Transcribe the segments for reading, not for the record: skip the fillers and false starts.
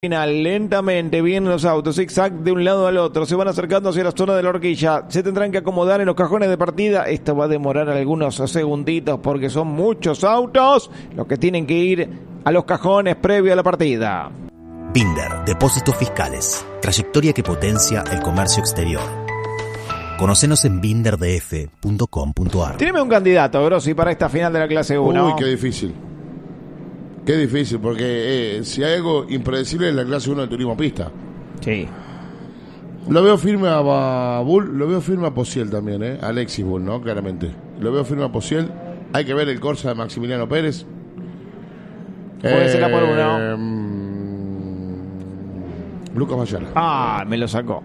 Final, lentamente vienen los autos, zigzag de un lado al otro, se van acercando hacia la zona de la horquilla, se tendrán que acomodar en los cajones de partida. Esto va a demorar algunos segunditos porque son muchos autos los que tienen que ir a los cajones previo a la partida. Binder, depósitos fiscales, trayectoria que potencia el comercio exterior. Conocenos en binderdf.com.ar. Tíreme un candidato, Grossi, para esta final de la clase 1. Uy, qué difícil. Qué difícil, porque si hay algo impredecible es la clase 1 del turismo pista. Sí. Lo veo firme a Bull, lo veo firme a Posiel también, Alexis Bull, ¿no? Claramente. Lo veo firme a Posiel. Hay que ver el Corsa de Maximiliano Pérez. Puede ser por uno. Lucas Mayala. Ah, me lo sacó.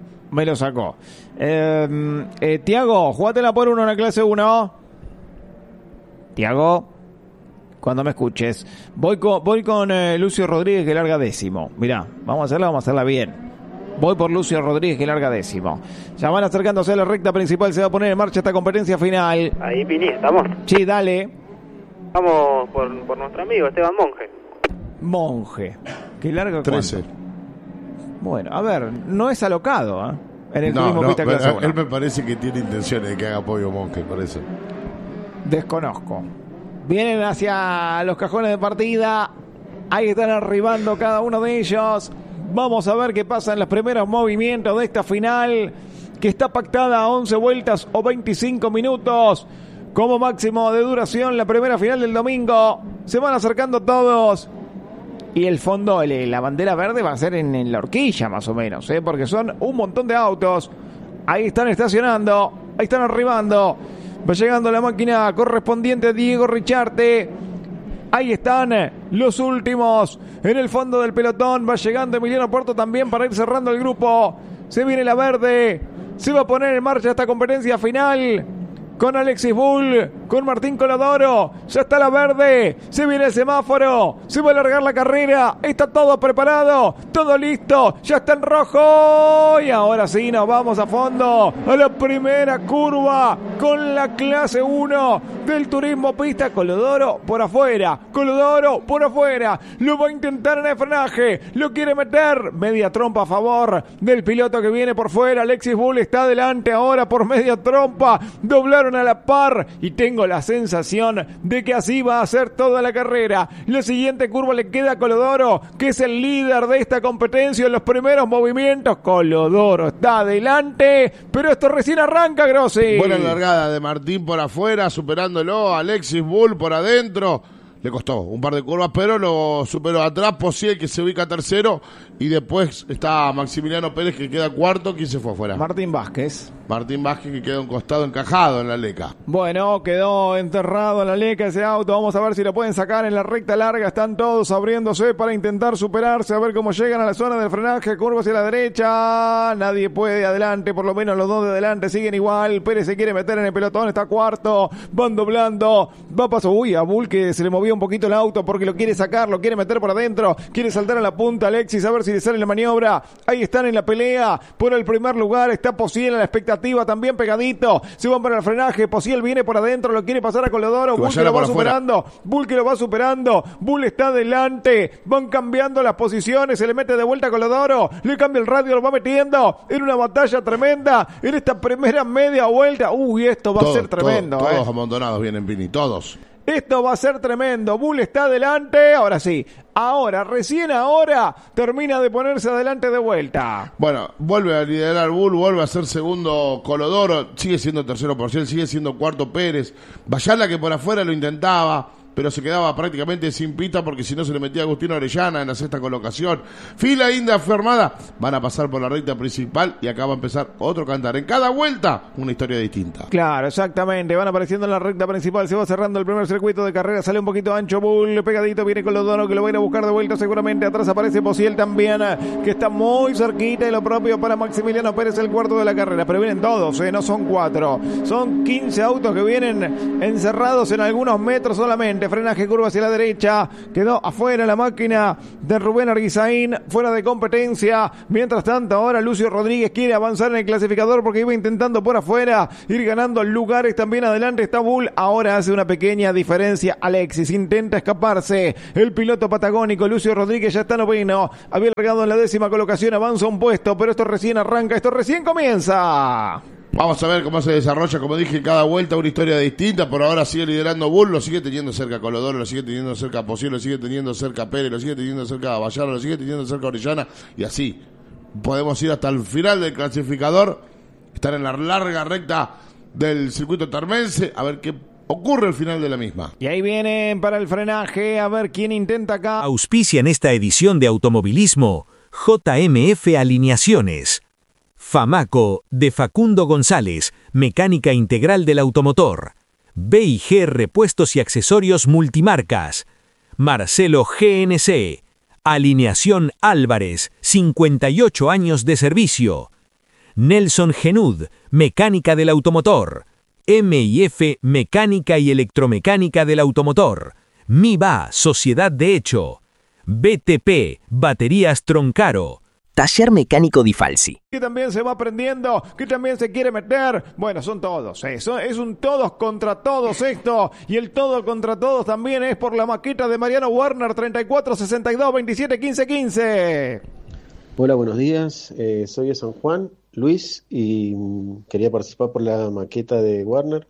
Tiago, jugátela por uno en la clase 1. Tiago, cuando me escuches. Voy con Lucio Rodríguez, que larga décimo. Mirá, vamos a hacerla bien. Voy por Lucio Rodríguez, que larga décimo. Ya van acercándose a la recta principal. Se va a poner en marcha esta competencia final. Ahí, Pini, ¿estamos? Sí, dale. Vamos por nuestro amigo Esteban Monje. Que larga 13. ¿cuánto? Bueno, a ver, no es alocado, ¿eh? En el turismo pista clase 1. Él me parece que tiene intenciones de que haga apoyo Monje, por eso. Desconozco. Vienen hacia los cajones de partida. Ahí están arribando cada uno de ellos. Vamos a ver qué pasa en los primeros movimientos de esta final, que está pactada a 11 vueltas o 25 minutos. Como máximo de duración, la primera final del domingo. Se van acercando todos. Y el fondo, la bandera verde va a ser en la horquilla más o menos, porque son un montón de autos. Ahí están estacionando, ahí están arribando. Va llegando la máquina correspondiente a Diego Richarte. Ahí están los últimos en el fondo del pelotón. Va llegando Emiliano Puerto también para ir cerrando el grupo. Se viene la verde. Se va a poner en marcha esta competencia final. Con Alexis Bull, con Martín Colodoro, ya está la verde, se viene el semáforo, se va a alargar la carrera, está todo preparado, todo listo, ya está en rojo y ahora sí nos vamos a fondo a la primera curva con la clase 1 del turismo pista. Colodoro por afuera, lo va a intentar en el frenaje, lo quiere meter, media trompa a favor del piloto que viene por fuera. Alexis Bull está adelante ahora por media trompa, doblaron a la par y tengo la sensación de que así va a ser toda la carrera. La siguiente curva le queda a Colodoro, que es el líder de esta competencia en los primeros movimientos. Colodoro está adelante, pero esto recién arranca, Grossi. Buena largada de Martín por afuera, superándolo. Alexis Bull por adentro. Le costó un par de curvas, pero lo superó atrás. Posiel, que se ubica tercero. Y después está Maximiliano Pérez, que queda cuarto. ¿Quién se fue afuera? Martín Vázquez, que queda un costado encajado en la leca. Bueno, quedó enterrado en la leca ese auto. Vamos a ver si lo pueden sacar en la recta larga. Están todos abriéndose para intentar superarse. A ver cómo llegan a la zona del frenaje. Curva hacia la derecha. Nadie puede adelante. Por lo menos los dos de adelante siguen igual. Pérez se quiere meter en el pelotón. Está cuarto. Van doblando. Va a paso. Uy, a Bull, que se le movió un poquito el auto porque lo quiere sacar. Lo quiere meter por adentro. Quiere saltar a la punta. Alexis, a ver si le sale la maniobra. Ahí están en la pelea por el primer lugar. Está Posiel en la expectativa, también pegadito. Se van para el frenaje. Posiel viene por adentro, lo quiere pasar a Colodoro. Bull que lo va superando. Bull está adelante. Van cambiando las posiciones. Se le mete de vuelta a Colodoro. Le cambia el radio, lo va metiendo en una batalla tremenda en esta primera media vuelta. Uy, esto va a ser tremendo. Todos amontonados vienen, Pini, todos. Esto va a ser tremendo. Bull está adelante. Ahora sí. Recién ahora termina de ponerse adelante de vuelta. Bueno, vuelve a liderar Bull, vuelve a ser segundo Colodoro, sigue siendo tercero Porcel, sigue siendo cuarto Pérez. Mayala, que por afuera lo intentaba, pero se quedaba prácticamente sin pista porque si no se le metía a Agustino Orellana en la sexta colocación. Fila Inda formada, van a pasar por la recta principal y acá va a empezar otro cantar. En cada vuelta, una historia distinta. Claro, exactamente, van apareciendo en la recta principal, se va cerrando el primer circuito de carrera, sale un poquito ancho Bull, pegadito, viene Colodoro que lo va a ir a buscar de vuelta seguramente. Atrás aparece Posiel también, que está muy cerquita, y lo propio para Maximiliano Pérez, el cuarto de la carrera. Pero vienen todos, no son 4, son 15 autos que vienen encerrados en algunos metros solamente. rápidamente. Frenaje, curva hacia la derecha. Quedó afuera la máquina de Rubén Arguizaín, fuera de competencia. Mientras tanto, ahora Lucio Rodríguez quiere avanzar en el clasificador porque iba intentando por afuera ir ganando lugares. También adelante está Bull. Ahora hace una pequeña diferencia Alexis. Intenta escaparse. El piloto patagónico Lucio Rodríguez ya está noveno. Había largado en la 10ª colocación. Avanza un puesto, pero esto recién arranca. Esto recién comienza. Vamos a ver cómo se desarrolla, como dije, cada vuelta una historia distinta. Por ahora sigue liderando Bull, lo sigue teniendo cerca Colodoro, lo sigue teniendo cerca Posiel, lo sigue teniendo cerca Pérez, lo sigue teniendo cerca Bayardo, lo sigue teniendo cerca Orellana, y así podemos ir hasta el final del clasificador, estar en la larga recta del circuito termense, a ver qué ocurre al final de la misma. Y ahí vienen para el frenaje, a ver quién intenta acá. Auspicia en esta edición de Automovilismo JMF Alineaciones. Famaco, de Facundo González, mecánica integral del automotor. B&G Repuestos y Accesorios Multimarcas. Marcelo GNC. Alineación Álvarez, 58 años de servicio. Nelson Genud, mecánica del automotor. M&F Mecánica y Electromecánica del automotor. MIBA, Sociedad de Hecho. BTP, Baterías Troncaro. Taller Mecánico Di Falsi. Que también se va aprendiendo, que también se quiere meter. Bueno, son todos, eso es un todos contra todos esto. Y el todo contra todos también es por la maqueta de Mariano Werner, 34 62 27 15 15. Hola, buenos días. Soy de San Juan, Luis, y quería participar por la maqueta de Werner,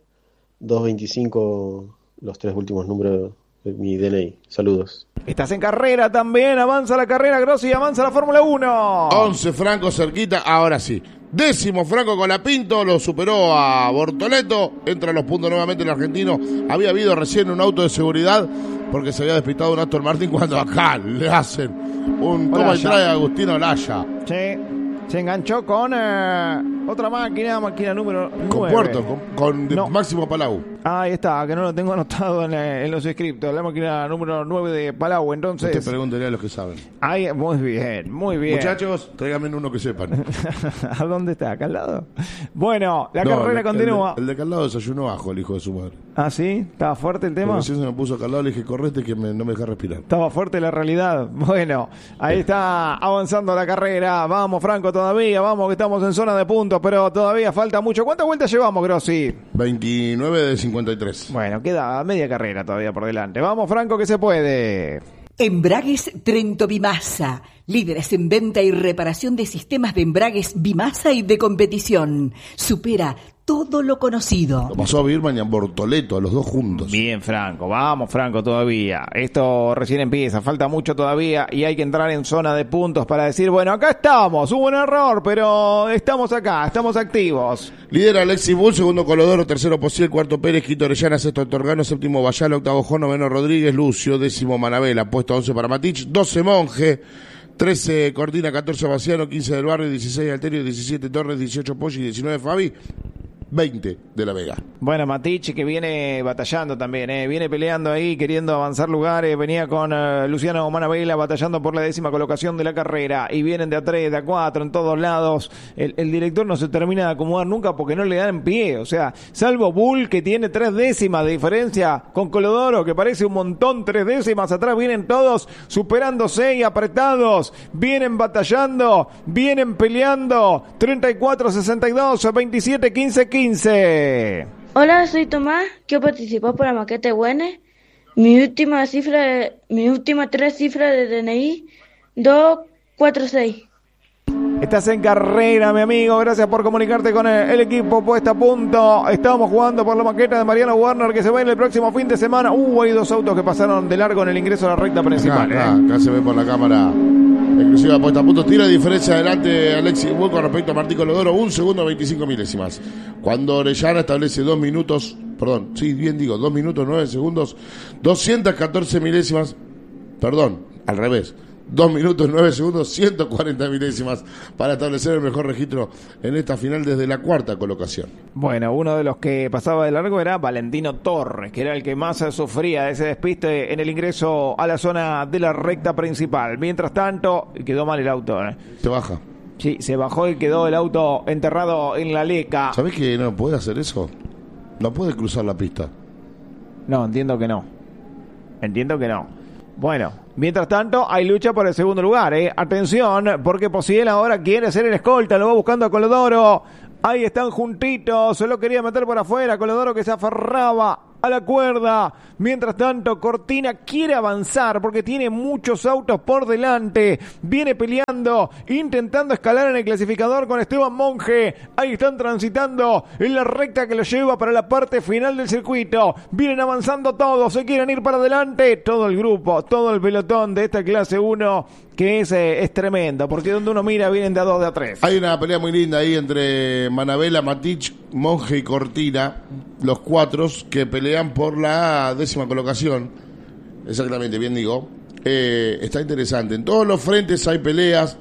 225, los 3 últimos números de mi DNI. Saludos. Estás en carrera también, avanza la carrera, Grossi, avanza la Fórmula 1. 11 Franco cerquita, ahora sí. 10º Franco con la Pinto, lo superó a Bortoleto, entra a los puntos nuevamente el argentino. Había habido recién un auto de seguridad porque se había despistado un Aston Martin cuando acá le hacen un toma y trae a Agustino Olaya. Sí, se enganchó con otra máquina número 9. Con Puerto, con no. Máximo Palau. Ahí está, que no lo tengo anotado en los scriptos. La máquina número 9 de Palau, entonces. Usted pregúntele a los que saben. Ahí, muy bien, muy bien. Muchachos, tráigame uno que sepan. ¿A dónde está? ¿Acá al lado? Bueno, la carrera continúa. El de acá al lado desayunó ajo, el hijo de su madre. ¿Ah, sí? ¿Estaba fuerte el tema? Porque si se me puso acá al lado, le dije, correte que no me deja respirar. Estaba fuerte la realidad. Bueno, ahí está avanzando la carrera. Vamos, Franco, todavía. Vamos, que estamos en zona de puntos, pero todavía falta mucho. ¿Cuántas vueltas llevamos, Grossi? 29 de 53. Bueno, queda media carrera todavía por delante. Vamos, Franco, que se puede. Embragues Trento Bimasa, líderes en venta y reparación de sistemas de embragues Bimasa y de competición. Supera todo lo conocido. Lo pasó a Birman y a Bortoleto, a los dos juntos. Bien, Franco, vamos, Franco, todavía. Esto recién empieza, falta mucho todavía y hay que entrar en zona de puntos para decir, bueno, acá estamos, hubo un error, pero estamos acá, estamos activos. Lidera Alexis Bull, segundo Colodoro, tercero Posiel, cuarto Pérez, quinto Orellana, sexto Torgano, séptimo Bayala, octavo Jo, noveno Rodríguez, Lucio, décimo Manabela, puesto 11 para Matich, 12 Monje, 13 Cortina, 14 Baciano, 15 del Barrio, 16 Alterio, 17 Torres, 18 Poggi, 19 Fabi, 20 de la Vega. Bueno, Matichi que viene batallando también, viene peleando ahí, queriendo avanzar lugares, venía con Luciano Manabela batallando por la 10ª colocación de la carrera, y vienen de a 3, de a 4, en todos lados. El director no se termina de acomodar nunca porque no le dan pie, o sea, salvo Bull que tiene 3 décimas de diferencia con Colodoro, que parece un montón, 3 décimas, atrás vienen todos superándose y apretados, vienen batallando, vienen peleando, 34, 62, 27, 15, 15. Hola, soy Tomás, que participó por la maqueta de Buenes. Mi última 3 cifras de DNI, 246. Estás en carrera, mi amigo. Gracias por comunicarte con el equipo puesta a punto. Estamos jugando por la maqueta de Mariano Werner, que se va en el próximo fin de semana. Hay 2 autos que pasaron de largo en el ingreso a la recta principal. Acá se ve por la cámara exclusiva puesta a punto. Tira diferencia adelante Alexis Bull con respecto a Martín Colodoro. 1 segundo 25 milésimas. Cuando Orellana establece 2 minutos, 2 minutos 9 segundos, 214 milésimas. Al revés. 2 minutos 9 segundos, 140 milésimas para establecer el mejor registro en esta final desde la 4ª colocación. Bueno, uno de los que pasaba de largo era Valentino Torres, que era el que más sufría de ese despiste en el ingreso a la zona de la recta principal. Mientras tanto, quedó mal el auto. Se baja. Sí, se bajó y quedó el auto enterrado en la leca. ¿Sabés que no puede hacer eso? No puede cruzar la pista. No, entiendo que no. Entiendo que no. Bueno, mientras tanto hay lucha por el segundo lugar, Atención, porque Posiel ahora quiere ser el escolta, lo va buscando a Colodoro. Ahí están juntitos, se lo quería meter por afuera, Colodoro que se aferraba a la cuerda. Mientras tanto, Cortina quiere avanzar porque tiene muchos autos por delante. Viene peleando, intentando escalar en el clasificador con Esteban Monge. Ahí están transitando en la recta que lo lleva para la parte final del circuito. Vienen avanzando todos, se quieren ir para adelante. Todo el grupo, todo el pelotón de esta clase 1 que es tremendo, porque donde uno mira vienen de a 2, de a 3. Hay una pelea muy linda ahí entre Manabela, Matich, Monge y Cortina, los 4 que pelean por la 10ª colocación. Exactamente, bien digo. Está interesante. En todos los frentes hay peleas.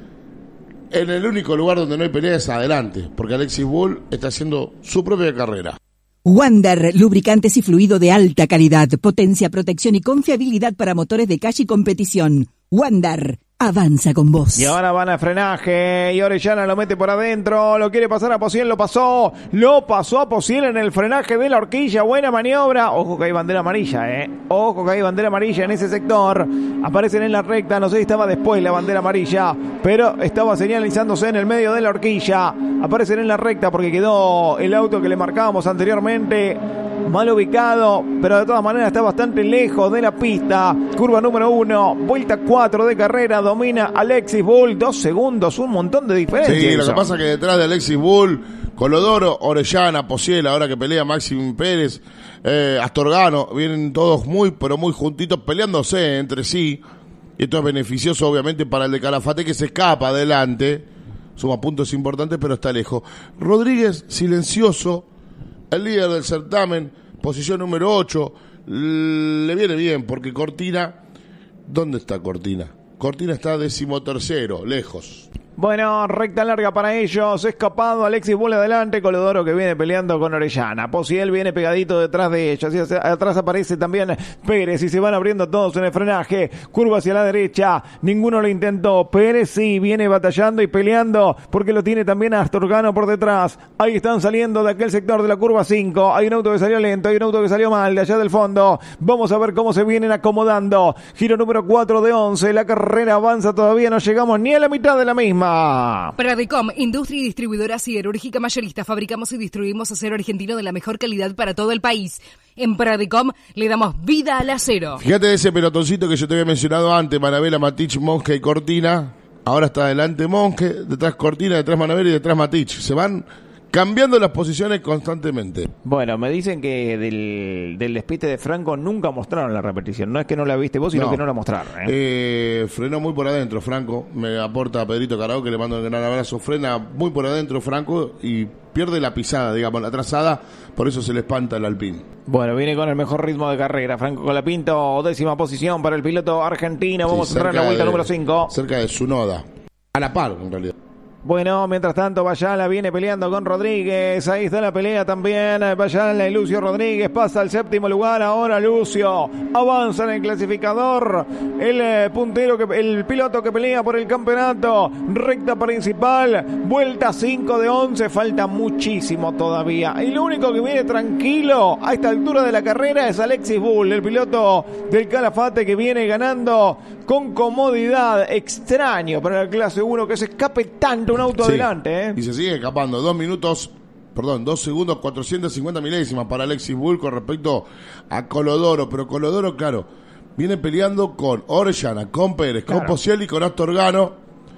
En el único lugar donde no hay peleas es adelante, porque Alexis Bull está haciendo su propia carrera. Wander, lubricantes y fluido de alta calidad, potencia, protección y confiabilidad para motores de calle y competición. Wander, avanza con vos. Y ahora van a frenaje y Orellana lo mete por adentro, lo quiere pasar a Posiel, lo pasó a Posiel en el frenaje de la horquilla, buena maniobra. Ojo que hay bandera amarilla, ojo que hay bandera amarilla en ese sector. Aparecen en la recta, no sé si estaba después la bandera amarilla, pero estaba señalizándose en el medio de la horquilla. Aparecen en la recta porque quedó el auto que le marcábamos anteriormente mal ubicado, pero de todas maneras está bastante lejos de la pista. Curva número 1, vuelta 4 de carrera, domina Alexis Bull, 2 segundos, un montón de diferencia. Sí, lo que pasa es que detrás de Alexis Bull, Colodoro, Orellana, Posiel, ahora que pelea Máximo Pérez, Astorgano, vienen todos muy, pero muy juntitos, peleándose entre sí. Y esto es beneficioso, obviamente, para el de Calafate, que se escapa adelante. Suma puntos importantes, pero está lejos. Rodríguez, silencioso, el líder del certamen, posición número 8, le viene bien, porque Cortina, ¿dónde está Cortina? Cortina está 13º, lejos. Bueno, recta larga para ellos, escapado Alexis Bull adelante, Colodoro que viene peleando con Orellana, Posiel viene pegadito detrás de ellos, y atrás aparece también Pérez y se van abriendo todos en el frenaje, curva hacia la derecha, ninguno lo intentó, Pérez sí, viene batallando y peleando porque lo tiene también Astorgano por detrás, ahí están saliendo de aquel sector de la curva 5, hay un auto que salió lento, hay un auto que salió mal de allá del fondo, vamos a ver cómo se vienen acomodando, giro número 4 de 11, la carrera avanza, todavía no llegamos ni a la mitad de la misma. Pradecom, industria y distribuidora siderúrgica mayorista. Fabricamos y distribuimos acero argentino de la mejor calidad para todo el país. En Pradecom le damos vida al acero. Fíjate de ese pelotoncito que yo te había mencionado antes, Manabela, Matich, Monge y Cortina. Ahora está adelante Monge, detrás Cortina, detrás Manabela y detrás Matich. Se van cambiando las posiciones constantemente. Bueno, me dicen que del despiste de Franco nunca mostraron la repetición. No es que no la viste vos, sino que no la mostraron. Frenó muy por adentro, Franco. Me aporta a Pedrito Carao, que le mando un gran abrazo. Frena muy por adentro, Franco, y pierde la pisada, digamos, la trazada. Por eso se le espanta el Alpine. Bueno, viene con el mejor ritmo de carrera. Franco Colapinto, 10ª posición para el piloto argentino. Vamos a entrar en la vuelta número 5. Cerca de Tsunoda. A la par, en realidad. Bueno, mientras tanto, Bayala viene peleando con Rodríguez. Ahí está la pelea también. Bayala y Lucio Rodríguez pasa al 7º lugar. Ahora Lucio avanza en el clasificador. El puntero, el piloto que pelea por el campeonato. Recta principal. Vuelta 5 de 11. Falta muchísimo todavía. Y lo único que viene tranquilo a esta altura de la carrera es Alexis Bull, el piloto del Calafate, que viene ganando con comodidad. Extraño para la clase 1 que se escape tanto un auto adelante, Y se sigue escapando. 2 segundos, 450 milésimas para Alexis Bull con respecto a Colodoro. Pero Colodoro, claro, viene peleando con Orellana, con Pérez, con Posiel y con Astorgano.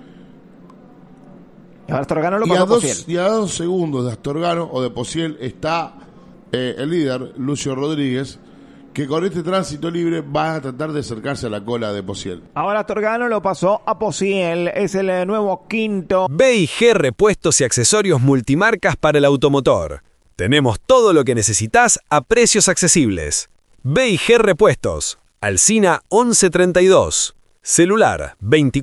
Astorgano lo pasó Posiel. Y a 2 segundos de Astorgano o de Posiel está el líder, Lucio Rodríguez, que con este tránsito libre va a tratar de acercarse a la cola de Posiel. Ahora Astorgano lo pasó a Posiel, es el nuevo 5º. B&G Repuestos y Accesorios Multimarcas para el automotor. Tenemos todo lo que necesitas a precios accesibles. B&G Repuestos, Alsina 1132, celular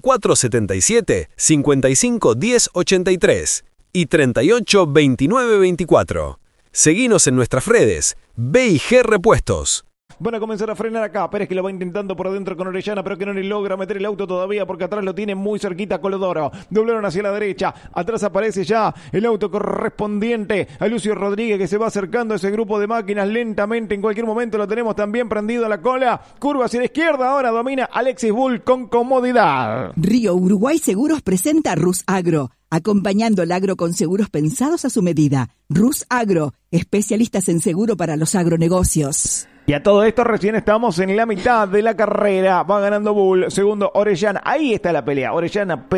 2477-551083 y 382924. Seguinos en nuestras redes, B&G Repuestos. Van a comenzar a frenar acá. Pérez que lo va intentando por adentro con Orellana, pero que no le logra meter el auto todavía porque atrás lo tiene muy cerquita Colodoro. Doblaron hacia la derecha. Atrás aparece ya el auto correspondiente a Lucio Rodríguez, que se va acercando a ese grupo de máquinas lentamente. En cualquier momento lo tenemos también prendido a la cola. Curva hacia la izquierda. Ahora domina Alexis Bull con comodidad. Río Uruguay Seguros presenta Rus Agro, acompañando el agro con seguros pensados a su medida. Rus Agro, especialistas en seguro para los agronegocios. Y a todo esto recién estamos en la mitad de la carrera. Va ganando Bull. Segundo Orellana. Ahí está la pelea. Orellana